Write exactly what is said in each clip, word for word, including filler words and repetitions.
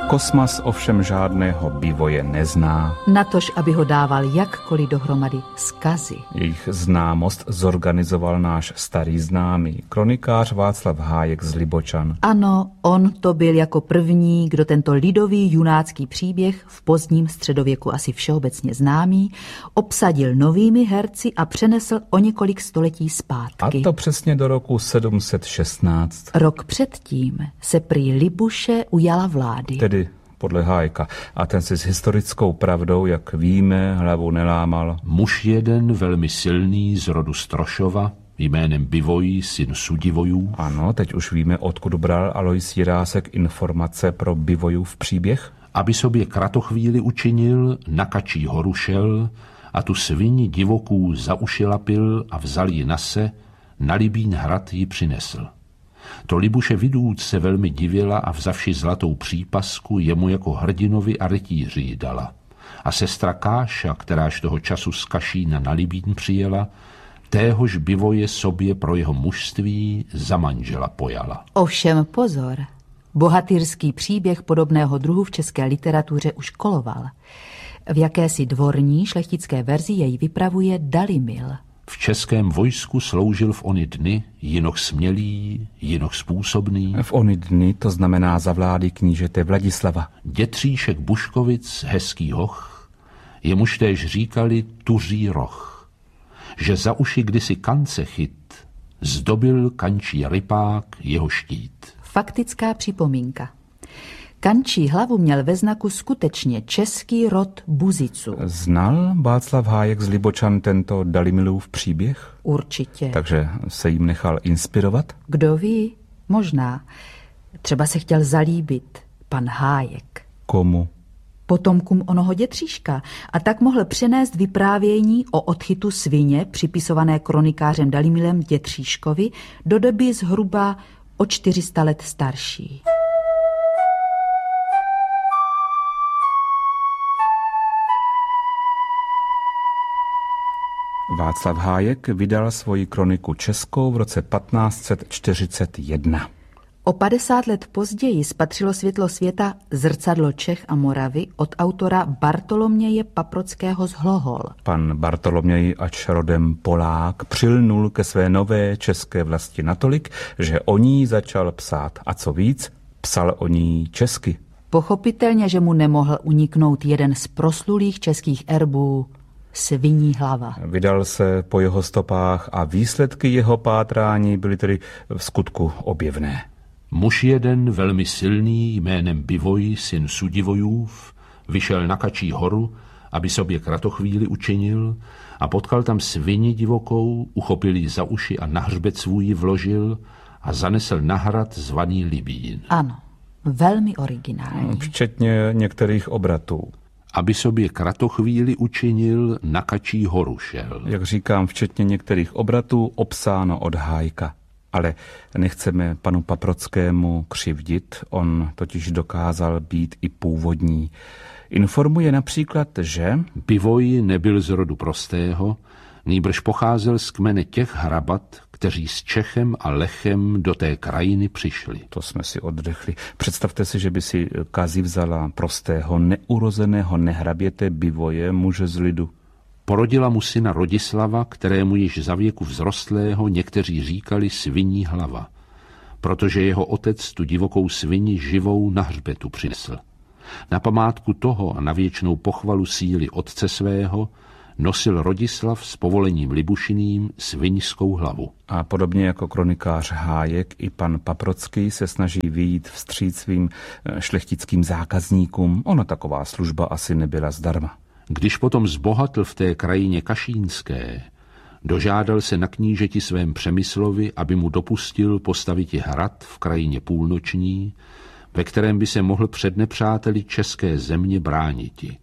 Kosmas ovšem žádného bivoje nezná. Natož, aby ho dával jakkoliv dohromady zkazy. Jejich známost zorganizoval náš starý známý, kronikář Václav Hájek z Libočan. Ano, on to byl jako první, kdo tento lidový junácký příběh, v pozdním středověku asi všeobecně známý, obsadil novými herci a přenesl o několik století zpátky. A to přesně do roku sedm set šestnáct. Rok předtím se prý Libuše ujala vlády. Tedy podle Hájka. A ten si s historickou pravdou, jak víme, hlavu nelámal. Muž jeden velmi silný z rodu Strošova, jménem Bivoj, syn Sudivojů. Ano, teď už víme, odkud bral Alois Jirásek informace pro Bivojův příběh. Aby sobě kratochvíli učinil, na Kačí horu šel a tu svini divoků za uši lapil a vzal ji nase, na Libín hrad ji přinesl. To Libuše vidůc se velmi divila a vzavši zlatou přípasku jemu jako hrdinovi a rytíři ji dala. A sestra Káša, kteráž toho času z Kašína na Libín přijela, téhož Bivoje sobě pro jeho mužství za manžela pojala. Ovšem pozor, bohatýrský příběh podobného druhu v české literatuře už koloval. V jakési dvorní šlechtické verzi jej vypravuje Dalimil. V českém vojsku sloužil v ony dny, jinoch smělý, jinoch způsobný. V ony dny to znamená za vlády knížete Vladislava. Dětříšek Buškovic, hezký hoch, jemuž též říkali Tuří roh, že za uši kdysi kance chyt, zdobil kančí rypák jeho štít. Faktická připomínka. Kančí hlavu měl ve znaku skutečně český rod Buziců. Znal Václav Hájek z Libočan tento Dalimilův příběh? Určitě. Takže se jim nechal inspirovat? Kdo ví? Možná. Třeba se chtěl zalíbit pan Hájek. Komu? Potomkům onoho dětříška. A tak mohl přenést vyprávění o odchytu svině, připisované kronikářem Dalimilem dětříškovi, do doby zhruba o čtyři sta let starší. Václav Hájek vydal svoji kroniku českou v roce patnáct set čtyřicet jedna. O padesát let později spatřilo světlo světa Zrcadlo Čech a Moravy od autora Bartoloměje Paprockého z Hlohol. Pan Bartoloměj, ač rodem Polák, přilnul ke své nové české vlasti natolik, že o ní začal psát. A co víc, psal o ní česky. Pochopitelně, že mu nemohl uniknout jeden z proslulých českých erbů, Sviní hlava. Vydal se po jeho stopách a výsledky jeho pátrání byly tedy v skutku objevné. Muž jeden velmi silný jménem Bivoj, syn Sudivojův, vyšel na Kačí horu, aby sobě kratochvíli učinil a potkal tam svini divokou, uchopil ji za uši a na hřbet svůj vložil a zanesl na hrad zvaný Libín. Ano, velmi originální. Včetně některých obratů. Aby sobě kratochvíli učinil, na Kačí horu šel. Jak říkám, včetně některých obratů, obsáno od Hájka. Ale nechceme panu Paprockému křivdit, on totiž dokázal být i původní. Informuje například, že Bivoj nebyl z rodu prostého, nýbrž pocházel z kmene těch hrabat, kteří s Čechem a Lechem do té krajiny přišli. To jsme si oddechli. Představte si, že by si Kazi vzala prostého, neurozeného nehraběte Bivoje, muže z lidu. Porodila mu syna Rodislava, kterému již za věku vzrostlého někteří říkali Sviní hlava, protože jeho otec tu divokou svini živou na hřbetu přinesl. Na památku toho a na věčnou pochvalu síly otce svého nosil Rodislav s povolením Libušiným sviňskou hlavu. A podobně jako kronikář Hájek, i pan Paprocký se snaží vyjít vstříc svým šlechtickým zákazníkům. Ona taková služba asi nebyla zdarma. Když potom zbohatl v té krajině kašínské, dožádal se na knížeti svém Přemyslovi, aby mu dopustil postaviti hrad v krajině půlnoční, ve kterém by se mohl před nepřáteli české země brániti.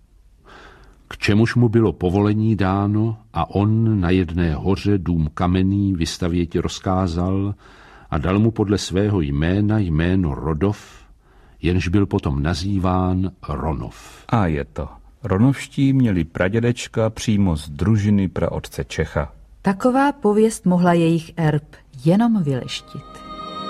K čemuž mu bylo povolení dáno a on na jedné hoře dům kamenný vystavěti rozkázal a dal mu podle svého jména jméno Rodov, jenž byl potom nazýván Ronov. A je to. Ronovští měli pradědečka přímo z družiny praotce Čecha. Taková pověst mohla jejich erb jenom vyleštit.